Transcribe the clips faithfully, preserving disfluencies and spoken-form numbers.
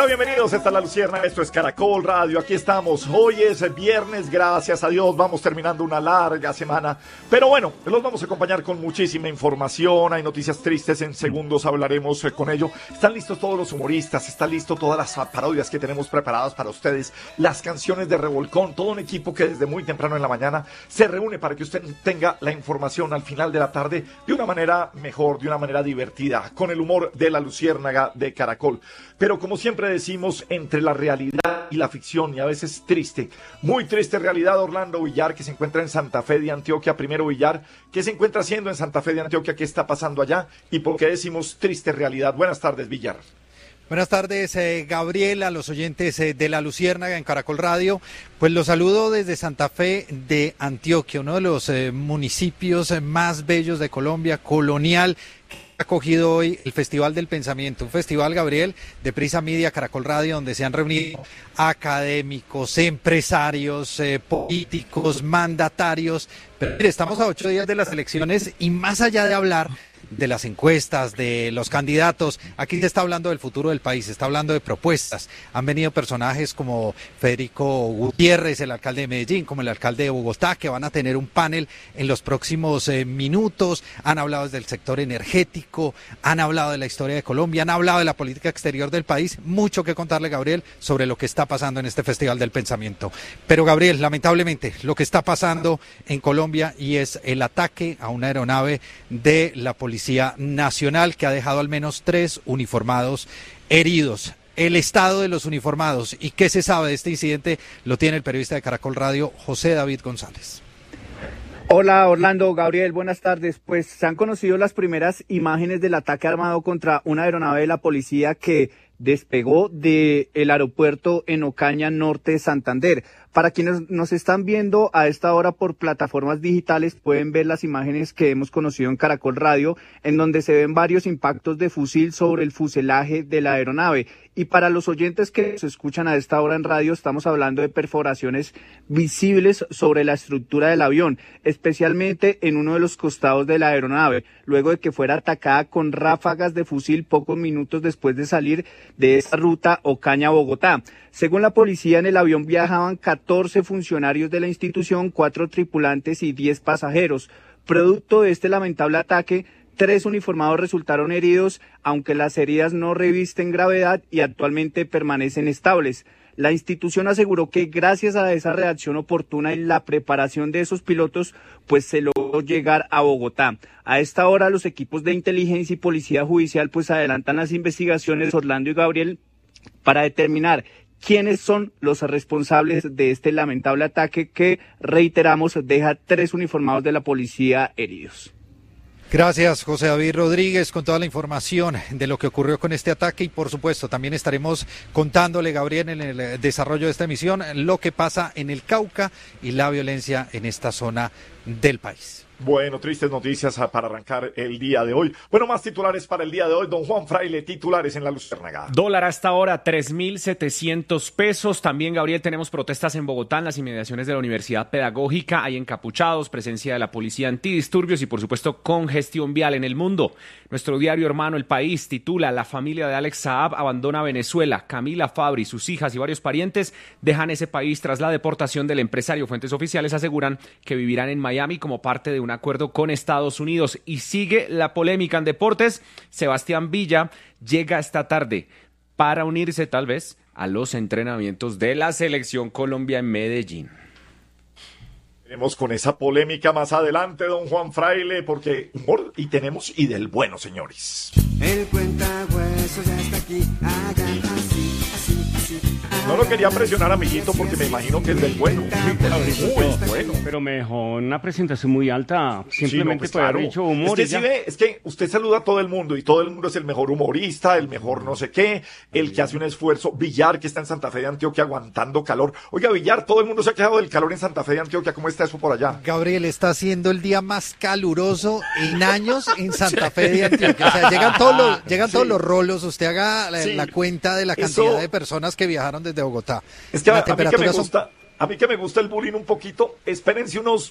Hola, bienvenidos, esta es La Luciérnaga, esto es Caracol Radio, aquí estamos, hoy es viernes, gracias a Dios, vamos terminando una larga semana, pero bueno, los vamos a acompañar con muchísima información, hay noticias tristes, en segundos hablaremos con ello, están listos todos los humoristas, están listos todas las parodias que tenemos preparadas para ustedes, las canciones de Revolcón, todo un equipo que desde muy temprano en la mañana se reúne para que usted tenga la información al final de la tarde de una manera mejor, de una manera divertida, con el humor de La Luciérnaga de Caracol. Pero como siempre decimos, entre la realidad y la ficción, y a veces triste, muy triste realidad, Orlando Villar, que se encuentra en Santa Fe de Antioquia. Primero, Villar, ¿qué se encuentra haciendo en Santa Fe de Antioquia? ¿Qué está pasando allá? ¿Y por qué decimos triste realidad? Buenas tardes, Villar. Buenas tardes, eh, Gabriel, a los oyentes eh, de La Luciérnaga en Caracol Radio. Pues los saludo desde Santa Fe de Antioquia, uno de los eh, municipios eh, más bellos de Colombia, colonial, ha acogido hoy el Festival del Pensamiento, un festival, Gabriel, de Prisa Media, Caracol Radio, donde se han reunido académicos, empresarios, eh, políticos, mandatarios. Pero mire, estamos a ocho días de las elecciones y más allá de hablar de las encuestas, de los candidatos, aquí se está hablando del futuro del país, se está hablando de propuestas. Han venido personajes como Federico Gutiérrez, el alcalde de Medellín, como el alcalde de Bogotá, que van a tener un panel en los próximos eh, minutos. Han hablado del sector energético, han hablado de la historia de Colombia, han hablado de la política exterior del país. Mucho que contarle, Gabriel, sobre lo que está pasando en este Festival del Pensamiento. Pero, Gabriel, lamentablemente, lo que está pasando en Colombia y es el ataque a una aeronave de la Policía Nacional que ha dejado al menos tres uniformados heridos. El estado de los uniformados y qué se sabe de este incidente lo tiene el periodista de Caracol Radio, José David González. Hola Orlando, Gabriel, buenas tardes. Pues se han conocido las primeras imágenes del ataque armado contra una aeronave de la policía que despegó del aeropuerto en Ocaña, norte de Santander. Para quienes nos están viendo a esta hora por plataformas digitales, pueden ver las imágenes que hemos conocido en Caracol Radio, en donde se ven varios impactos de fusil sobre el fuselaje de la aeronave. Y para los oyentes que nos escuchan a esta hora en radio, estamos hablando de perforaciones visibles sobre la estructura del avión, especialmente en uno de los costados de la aeronave, luego de que fuera atacada con ráfagas de fusil pocos minutos después de salir de esa ruta Ocaña-Bogotá. Según la policía, en el avión viajaban catorce funcionarios de la institución, cuatro tripulantes y diez pasajeros. Producto de este lamentable ataque, tres uniformados resultaron heridos, aunque las heridas no revisten gravedad y actualmente permanecen estables. La institución aseguró que gracias a esa reacción oportuna y la preparación de esos pilotos, pues se logró llegar a Bogotá. A esta hora los equipos de inteligencia y policía judicial pues adelantan las investigaciones, Orlando y Gabriel, para determinar quiénes son los responsables de este lamentable ataque que, reiteramos, deja tres uniformados de la policía heridos. Gracias, José David Rodríguez, con toda la información de lo que ocurrió con este ataque y, por supuesto, también estaremos contándole, Gabriel, en el desarrollo de esta emisión, lo que pasa en el Cauca y la violencia en esta zona del país. Bueno, tristes noticias para arrancar el día de hoy. Bueno, más titulares para el día de hoy. Don Juan Fraile, titulares en La Luciérnaga. Dólar hasta ahora, tres mil setecientos pesos. También, Gabriel, tenemos protestas en Bogotá, en las inmediaciones de la Universidad Pedagógica. Hay encapuchados, presencia de la policía antidisturbios y, por supuesto, congestión vial en el mundo. Nuestro diario hermano El País titula: La familia de Alex Saab abandona Venezuela. Camila Fabri, sus hijas y varios parientes dejan ese país tras la deportación del empresario. Fuentes oficiales aseguran que vivirán en Miami como parte de una acuerdo con Estados Unidos. Y sigue la polémica en deportes. Sebastián Villa llega esta tarde para unirse tal vez a los entrenamientos de la Selección Colombia en Medellín. Tenemos con esa polémica más adelante, don Juan Fraile, porque humor y tenemos y del bueno, señores. El cuentahuesos ya está aquí, hagan así, así, así. No lo quería presionar, amiguito, porque me imagino que es del bueno. Muy bueno. Pero me dejó una presentación muy alta. Simplemente sí, no, pues, puede haber dicho humor. Es que, sí ve, es que usted saluda a todo el mundo y todo el mundo es el mejor humorista, el mejor no sé qué, el que hace un esfuerzo. Villar, que está en Santa Fe de Antioquia aguantando calor. Oiga, Villar, todo el mundo se ha quejado del calor en Santa Fe de Antioquia. ¿Cómo está eso por allá? Gabriel, está siendo el día más caluroso en años en Santa Fe de Antioquia. O sea, llegan todos los, llegan sí. todos los rolos. Usted haga la, sí. la cuenta de la cantidad eso... de personas que viajaron desde Bogotá. Es que a, a, mí que me gusta, a mí que me gusta el bullying un poquito, espérense unos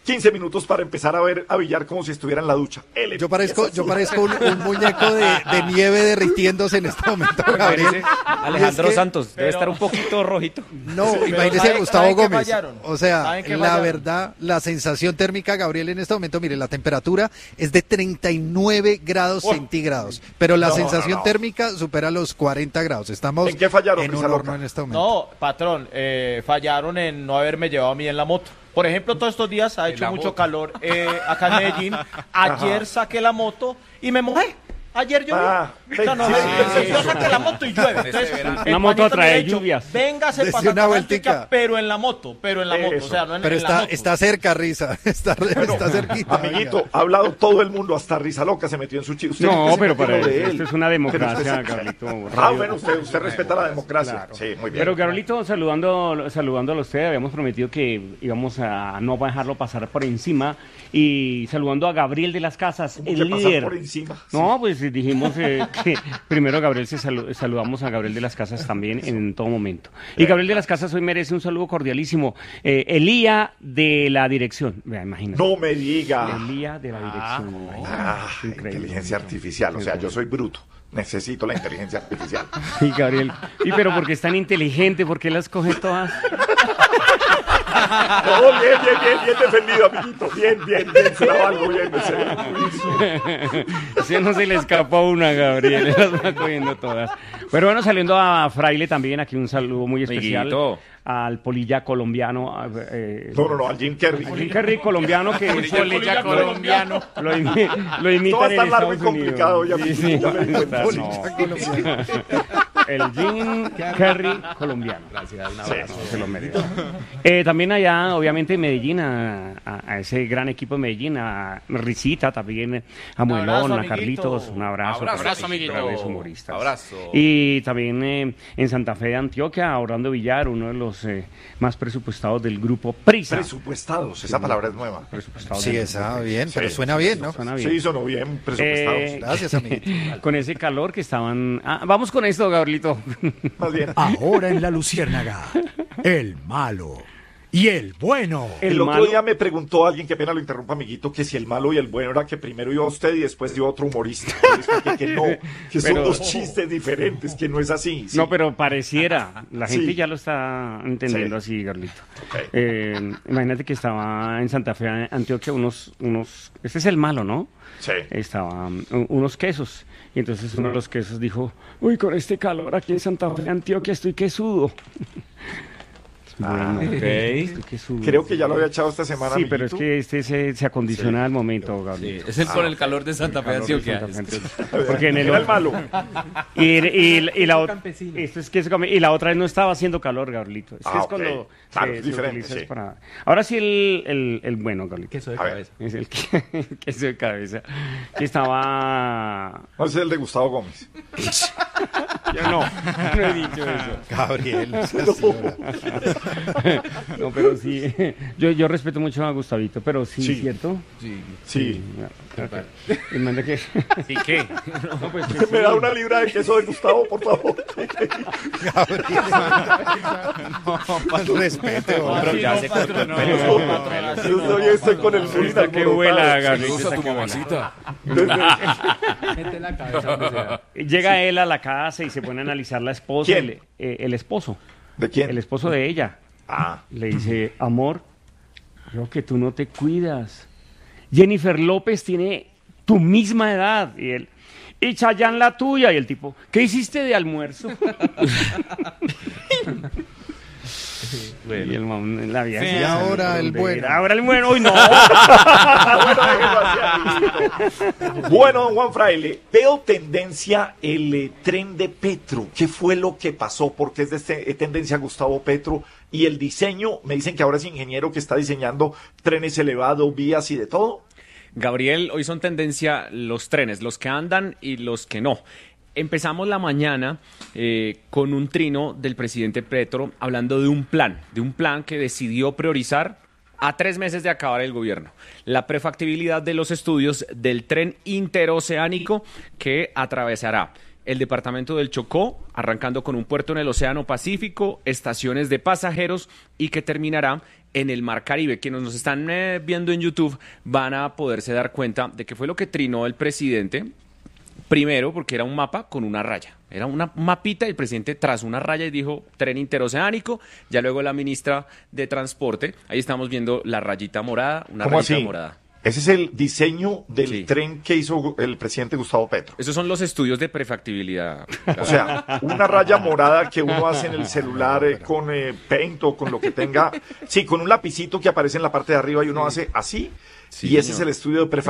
quince minutos para empezar a ver a Villar como si estuviera en la ducha. Él Yo parezco, empieza yo así. parezco un, un muñeco de, de nieve derritiéndose en este momento, Gabriel. Alejandro Y es que- Santos debe estar un poquito rojito. No, Pero imagínese a ¿sabe- Gustavo sabe qué Gómez. fallaron? O sea, ¿Saben qué la fallaron? verdad, la sensación térmica, Gabriel, en este momento, mire, la temperatura es de treinta y nueve grados Oh. centígrados, pero la No, sensación no, no. térmica supera los cuarenta grados. Estamos ¿En qué fallaron, en un Risa horno Loca? en este momento. No, patrón, eh, fallaron en no haberme llevado a mí en la moto. Por ejemplo, todos estos días ha hecho mucho calor eh, acá en Medellín. Ayer saqué la moto y me mojé. Ayer llovió. Ah, O sea, no, sí, sí, sí, yo sí. saqué la moto y llueve. Entonces, Una moto trae lluvias. Véngase Desde para una Santa Fe, vueltica. Antioquia, pero en la moto, pero en la moto. Eso. O sea, no en, Pero en la está, moto. está cerca, Risa. Está, está cerquita. Amiguito, venga. ha hablado todo el mundo, hasta Risa Loca se metió en su chiste. No, pero para eso eso, esto es una democracia, Carlito. Ah, bueno, usted, usted respeta la democracia. Claro. Sí, muy bien. Pero Carolito, saludando, saludándolo a usted, habíamos prometido que íbamos a no dejarlo pasar por encima y saludando a Gabriel de las Casas, ¿Cómo el que pasar líder. por encima? No, pues dijimos eh, que primero Gabriel se salu- saludamos a Gabriel de las Casas también en todo momento. Y Gabriel de las Casas hoy merece un saludo cordialísimo. Eh, Elía de la dirección, vea, imagínate. No me diga. Elía de la dirección. Ah, Increíble. inteligencia artificial. O sea, yo soy bruto. Necesito la inteligencia artificial. Y Gabriel, y pero porque es tan inteligente, ¿por qué las coge todas? No, bien, bien, bien, bien defendido, amiguito. Bien, bien, bien. Se la valgo bien. Se la- Si no se le escapó una, Gabriel, las va cogiendo todas. Pero bueno, saliendo a Fraile también, aquí un saludo muy especial Amiguito. al polilla colombiano. a- eh, No, no, no, al Jim Carrey. Jim Carrey colombiano que Polilla colombiano. lo, imi- lo imitan Todo va a en estar largo y Estados Unidos. complicado, ya me- Sí, sí. ya me di cuenta. Está, no. El Jim Carrey colombiano. Gracias, un abrazo. Se lo merece. Eh, también allá, obviamente, en Medellín, a, a- a ese gran equipo de Medellín, a Risita, también a Muelón, abrazo, a amiguito. Carlitos, un abrazo. Abrazo, Carlitos, amiguito. grandes humoristas. Abrazo. Y también eh, en Santa Fe de Antioquia, a Orlando Villar, uno de los eh, más presupuestados del grupo Prisa. Presupuestados, esa palabra es nueva. Presupuestados Sí, del está grupo bien, pero Sí, suena bien, ¿no? Suena bien. Sí, sonó bien, presupuestados. Eh, Gracias, amiguito. Con ese calor que estaban... Ah, vamos con esto, Gabrielito. Más bien. Ahora en la Luciérnaga, el malo y el bueno. El, El otro malo- día me preguntó alguien, que pena lo interrumpa, amiguito, que si el malo y el bueno era que primero iba usted y después dio otro humorista. Yo le expliqué que no, que son Pero- dos chistes diferentes, que no es así. sí. No, pero pareciera. La gente Sí. ya lo está entendiendo Sí. así, Garlito. Ok. Eh, imagínate que estaba en Santa Fe, Antioquia, unos, unos... Este es el malo, ¿no? Sí. Estaban um, unos quesos. Y entonces uno de los quesos dijo, uy, con este calor aquí en Santa Fe, Antioquia, estoy quesudo. Bueno, estoy quesudo. Creo que ya lo había echado esta semana, Sí, pero es amiguito. que este se, se acondiciona al momento, Gabriel. Es el con el calor de Santa Fe, Antioquia. Porque en el Era el malo. Y, y, y la otra esto es que se come- y la otra vez no estaba haciendo calor, Gabrielito. Es que Ah, es ok. cuando Claro, se- es se diferente, utiliza sí. para- Ahora sí el, el, el bueno, Gabrielito. Queso de A ver. cabeza. Es el que, el queso de cabeza. Que estaba... No, ese es el de Gustavo Gómez. Yo no, no he dicho eso. Gabriel. No, pero sí. Yo, yo respeto mucho a Gustavito, pero sí, Sí. ¿cierto? Sí. Sí. Ok. Y manda que... ¿Y qué? No, pues que ¿Me sí. da una libra de queso de Gustavo, por favor? Respete, hombre. Pero ya se cortó el pelo. Yo hoy estoy con el bullying Está que alborotado. vuela, Gabriel. Saludos a está tu que vuela. mamacita. Mete la cabeza donde sea. Llega él a la casa y se pone a analizar la esposa. ¿Quién? El, eh, el esposo. ¿De quién? El esposo de ella. Ah, Le dice, amor, creo que tú no te cuidas. Jennifer López tiene tu misma edad. Y él, y Chayanne la tuya. Y el tipo, ¿qué hiciste de almuerzo? Y el man, la vieja. Sí, se y ahora el donde bueno. era. Ahora el bueno. ¡Uy, no! bueno, déjelo así, amiguito. Bueno, don Juan Fraile, veo tendencia el eh, tren de Petro. ¿Qué fue lo que pasó? Porque es de este, eh, tendencia Gustavo Petro. Y el diseño, me dicen que ahora es ingeniero que está diseñando trenes elevados, vías y de todo. Gabriel, hoy son tendencia los trenes, los que andan y los que no. Empezamos la mañana eh, con un trino del presidente Petro hablando de un plan, de un plan que decidió priorizar a tres meses de acabar el gobierno. La prefactibilidad de los estudios del tren interoceánico que atravesará el departamento del Chocó, arrancando con un puerto en el Océano Pacífico, estaciones de pasajeros y que terminará en el Mar Caribe. Quienes nos están eh, viendo en YouTube van a poderse dar cuenta de que fue lo que trinó el presidente. Primero, porque era un mapa con una raya. Era una mapita y el presidente trazó una raya y dijo tren interoceánico. Ya luego la ministra de Transporte, ahí estamos viendo la rayita morada, una ¿Cómo rayita así? morada. Ese es el diseño del Sí. tren que hizo el presidente Gustavo Petro. Esos son los estudios de prefactibilidad. O sea, una raya morada que uno hace en el celular eh, con eh, Paint o con lo que tenga. Sí, con un lapicito que aparece en la parte de arriba y uno hace así. Sí, y ese señor. es el estudio de Pero